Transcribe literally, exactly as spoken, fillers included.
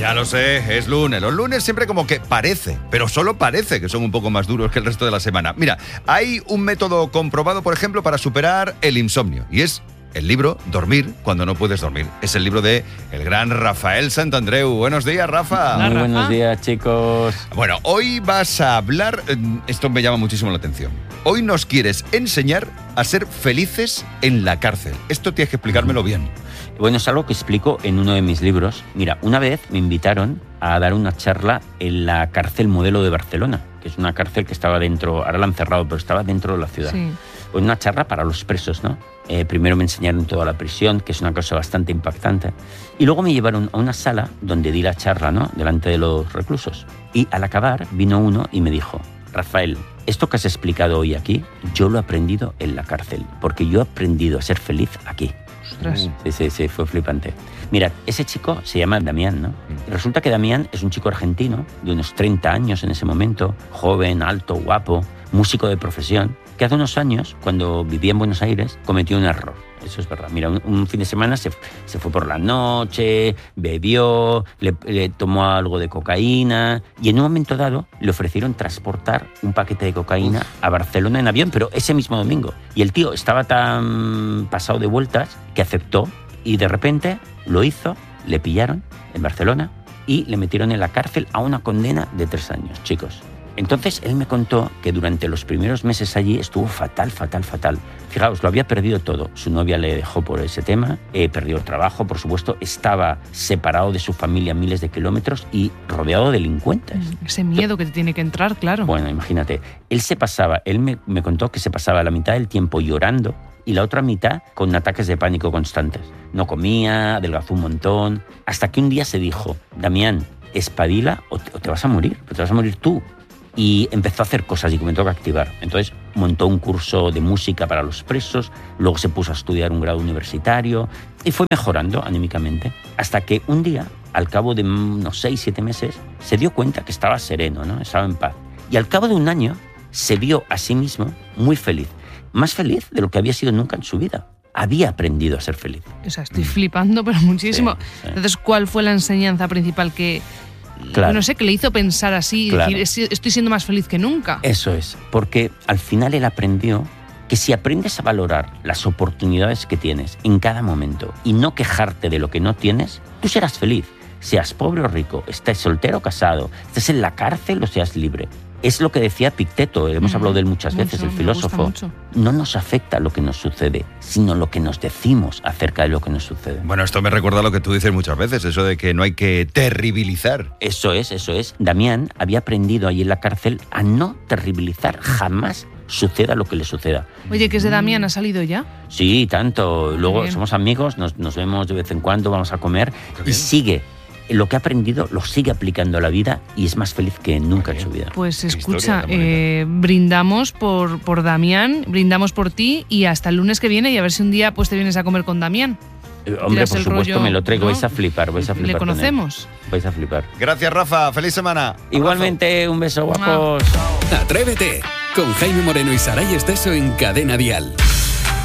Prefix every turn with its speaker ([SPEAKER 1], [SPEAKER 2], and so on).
[SPEAKER 1] Ya lo sé, es lunes. Los lunes siempre como que parece, pero solo parece que son un poco más duros que el resto de la semana. Mira, hay un método comprobado, por ejemplo, para superar el insomnio, y es el libro Dormir cuando no puedes dormir. Es el libro de el gran Rafael Santandreu. Buenos días, Rafa.
[SPEAKER 2] Muy buenos días, chicos.
[SPEAKER 1] Bueno, hoy vas a hablar, esto me llama muchísimo la atención. Hoy nos quieres enseñar a ser felices en la cárcel. Esto tienes que explicármelo bien.
[SPEAKER 2] Bueno, es algo que explico en uno de mis libros. Mira, una vez me invitaron a dar una charla en la cárcel Modelo de Barcelona, que es una cárcel que estaba dentro, ahora la han cerrado, pero estaba dentro de la ciudad. Sí. Una charla para los presos, ¿no? Eh, primero me enseñaron toda la prisión, que es una cosa bastante impactante, y luego me llevaron a una sala donde di la charla, ¿no?, delante de los reclusos. Y al acabar vino uno y me dijo: Rafael, esto que has explicado hoy aquí, yo lo he aprendido en la cárcel, porque yo he aprendido a ser feliz aquí.
[SPEAKER 1] Ostras.
[SPEAKER 2] Sí, sí, sí, fue flipante. Mirad, ese chico se llama Damián, ¿no? Y resulta que Damián es un chico argentino de unos treinta años en ese momento, joven, alto, guapo, músico de profesión, que hace unos años, cuando vivía en Buenos Aires, cometió un error. Eso es verdad. Mira, un, un fin de semana se, se fue por la noche, bebió, le, le tomó algo de cocaína y en un momento dado le ofrecieron transportar un paquete de cocaína Uf. a Barcelona en avión, pero ese mismo domingo. Y el tío estaba tan pasado de vueltas que aceptó y de repente lo hizo, le pillaron en Barcelona y le metieron en la cárcel a una condena de tres años, chicos. Entonces él me contó que durante los primeros meses allí estuvo fatal, fatal, fatal. Fijaos, lo había perdido todo. Su novia le dejó por ese tema, eh, perdió el trabajo, por supuesto, estaba separado de su familia miles de kilómetros y rodeado de delincuentes.
[SPEAKER 3] Ese miedo que te tiene que entrar, claro.
[SPEAKER 2] Bueno, imagínate, él se pasaba, él me, me contó que se pasaba la mitad del tiempo llorando y la otra mitad con ataques de pánico constantes. No comía, adelgazó un montón, hasta que un día se dijo: Damián, espabila o te, o te vas a morir, o te vas a morir tú. Y empezó a hacer cosas y comenzó a activar. Entonces montó un curso de música para los presos, luego se puso a estudiar un grado universitario y fue mejorando anímicamente, hasta que un día, al cabo de unos seis, siete meses, se dio cuenta que estaba sereno, ¿no? Estaba en paz. Y al cabo de un año se vio a sí mismo muy feliz, más feliz de lo que había sido nunca en su vida. Había aprendido a ser feliz.
[SPEAKER 3] O sea, estoy flipando, pero muchísimo. Sí, sí. Entonces, ¿cuál fue la enseñanza principal que... Claro. No sé, que le hizo pensar así, claro. decir, estoy siendo más feliz que nunca?
[SPEAKER 2] Eso es, porque al final él aprendió que si aprendes a valorar las oportunidades que tienes en cada momento y no quejarte de lo que no tienes, tú serás feliz. Seas pobre o rico, estés soltero o casado, estés en la cárcel o seas libre. Es lo que decía Epicteto, hemos mm, hablado de él muchas mucho, veces, el filósofo. No nos afecta lo que nos sucede, sino lo que nos decimos acerca de lo que nos sucede.
[SPEAKER 1] Bueno, esto me recuerda a lo que tú dices muchas veces, eso de que no hay que terribilizar.
[SPEAKER 2] Eso es, eso es. Damián había aprendido ahí en la cárcel a no terribilizar jamás, suceda lo que le suceda.
[SPEAKER 3] Oye, ¿que es de Damián? ¿Ha salido ya?
[SPEAKER 2] Sí, tanto. Luego somos amigos, nos, nos vemos de vez en cuando, vamos a comer y sigue. Lo que ha aprendido lo sigue aplicando a la vida y es más feliz que nunca en su vida.
[SPEAKER 3] Pues escucha, eh, brindamos por, por Damián, brindamos por ti y hasta el lunes que viene y a ver si un día pues te vienes a comer con Damián.
[SPEAKER 2] Eh, hombre, por supuesto, rollo, me lo traigo, ¿no? vais a flipar, vais a flipar.
[SPEAKER 3] ¿Le conocemos?
[SPEAKER 2] Vais a flipar.
[SPEAKER 1] Gracias, Rafa, feliz semana.
[SPEAKER 2] Igualmente, un beso, guapos.
[SPEAKER 4] Atrévete, con Jaime Moreno y Saray Esteso en Cadena Dial.